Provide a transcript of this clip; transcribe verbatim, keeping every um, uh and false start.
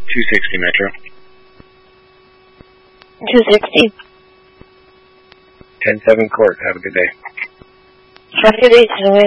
two sixty Metro. two sixty. ten seven Court. Have a good day. Have a good day, Zoe.